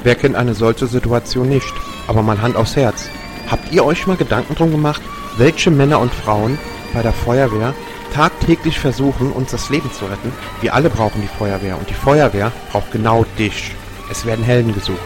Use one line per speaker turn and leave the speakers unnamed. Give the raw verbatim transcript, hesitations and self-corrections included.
Wer kennt eine solche Situation nicht? Aber mal Hand aufs Herz. Habt ihr euch mal Gedanken drum gemacht, welche Männer und Frauen bei der Feuerwehr tagtäglich versuchen, uns das Leben zu retten? Wir alle brauchen die Feuerwehr und die Feuerwehr braucht genau dich. Es werden Helden gesucht.